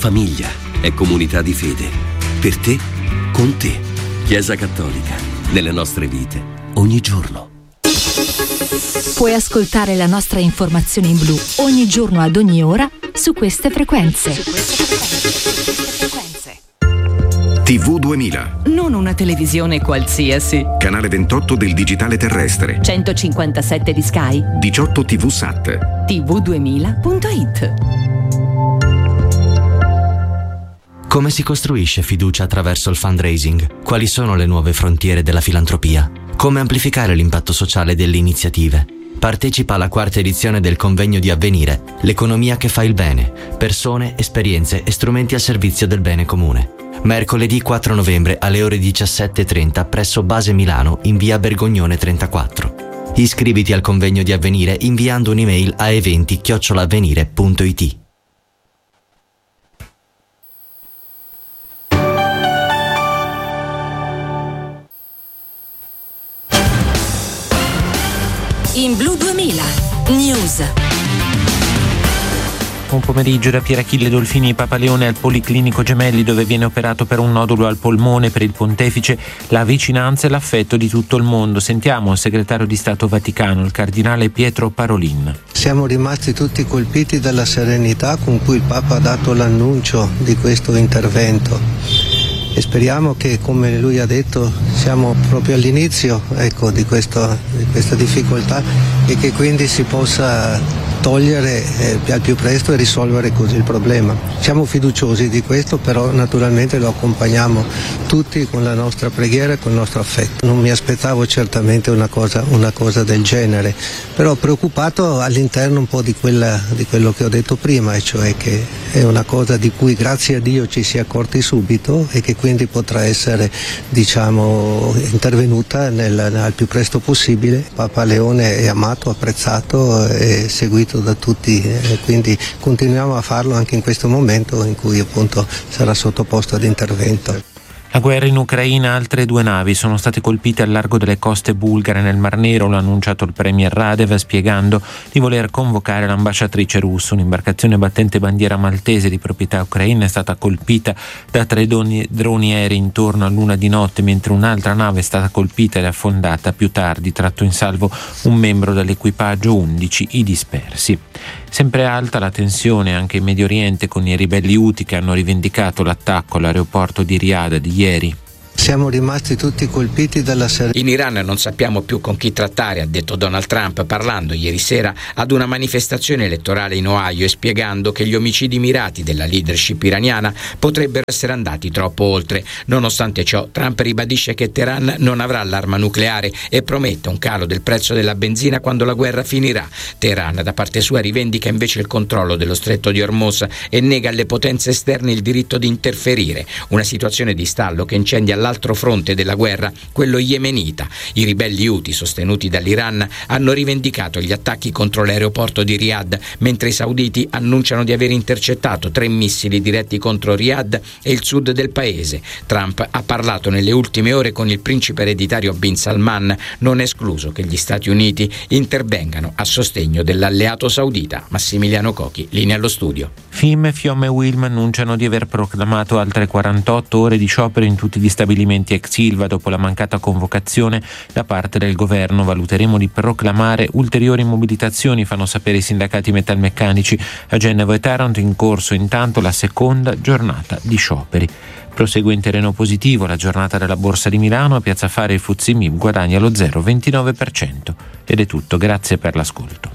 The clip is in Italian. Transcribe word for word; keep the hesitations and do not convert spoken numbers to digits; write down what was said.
famiglia, è comunità di fede. Per te, con te. Chiesa Cattolica, nelle nostre vite, ogni giorno. Puoi ascoltare la nostra informazione in blu ogni giorno ad ogni ora su queste frequenze. T V duemila. Non una televisione qualsiasi. Canale ventotto del digitale terrestre. centocinquantasette di Sky. diciotto T V Sat. T V duemila punto it. Come si costruisce fiducia attraverso il fundraising? Quali sono le nuove frontiere della filantropia? Come amplificare l'impatto sociale delle iniziative? Partecipa alla quarta edizione del convegno di Avvenire, l'economia che fa il bene, persone, esperienze e strumenti al servizio del bene comune. Mercoledì quattro novembre alle ore diciassette e trenta presso Base Milano in via Bergognone trentaquattro. Iscriviti al convegno di Avvenire inviando un'email a eventi chiocciola avvenire punto it. In Blu duemila News. Buon pomeriggio da Pier Achille Dolfini. Papa Leone al Policlinico Gemelli, dove viene operato per un nodulo al polmone. Per il pontefice la vicinanza e l'affetto di tutto il mondo. Sentiamo il segretario di Stato Vaticano, il cardinale Pietro Parolin. Siamo rimasti tutti colpiti dalla serenità con cui il Papa ha dato l'annuncio di questo intervento. E speriamo che, come lui ha detto, siamo proprio all'inizio, ecco, di, questo, di questa difficoltà, e che quindi si possa togliere eh, al più presto e risolvere così il problema. Siamo fiduciosi di questo, però naturalmente lo accompagniamo tutti con la nostra preghiera e con il nostro affetto. Non mi aspettavo certamente una cosa, una cosa del genere, però preoccupato all'interno un po' di, quella, di quello che ho detto prima, e cioè che è una cosa di cui grazie a Dio ci si è accorti subito e che quindi potrà essere, diciamo, intervenuta nel, al più presto possibile. Papa Leone è amato, apprezzato e seguito da tutti, e quindi continuiamo a farlo anche in questo momento in cui appunto sarà sottoposto ad intervento. La guerra in Ucraina, altre due navi sono state colpite al largo delle coste bulgare nel Mar Nero. L'ha annunciato il premier Radev, spiegando di voler convocare l'ambasciatrice russa. Un'imbarcazione battente bandiera maltese di proprietà ucraina è stata colpita da tre droni, droni aerei intorno a l'una di notte, mentre un'altra nave è stata colpita ed affondata più tardi. Tratto in salvo un membro dell'equipaggio, undici i dispersi. Sempre alta la tensione anche in Medio Oriente, con i ribelli Houthi che hanno rivendicato l'attacco all'aeroporto di Riyadh di ieri. Siamo rimasti tutti colpiti dalla serenità. In Iran non sappiamo più con chi trattare, ha detto Donald Trump, parlando ieri sera ad una manifestazione elettorale in Ohio e spiegando che gli omicidi mirati della leadership iraniana potrebbero essere andati troppo oltre. Nonostante ciò, Trump ribadisce che Teheran non avrà l'arma nucleare e promette un calo del prezzo della benzina quando la guerra finirà. Teheran, da parte sua, rivendica invece il controllo dello stretto di Hormuz e nega alle potenze esterne il diritto di interferire. Una situazione di stallo che incendia l'altro fronte della guerra, quello yemenita. I ribelli Houthi, sostenuti dall'Iran, hanno rivendicato gli attacchi contro l'aeroporto di Riyadh, mentre i sauditi annunciano di aver intercettato tre missili diretti contro Riyadh e il sud del paese. Trump ha parlato nelle ultime ore con il principe ereditario Bin Salman. Non è escluso che gli Stati Uniti intervengano a sostegno dell'alleato saudita. Massimiliano Cochi, linea allo studio. F I M, FIOM e Wilm annunciano di aver proclamato altre quarantotto ore di sciopero in tutti gli stabilimenti ex Ilva dopo la mancata convocazione da parte del governo. Valuteremo di proclamare ulteriori mobilitazioni, fanno sapere i sindacati metalmeccanici. A Genova e Taranto in corso intanto la seconda giornata di scioperi. Prosegue in terreno positivo la giornata della Borsa di Milano. A Piazza Fare il F T S E M I B guadagna lo zero virgola ventinove per cento. Ed è tutto, grazie per l'ascolto.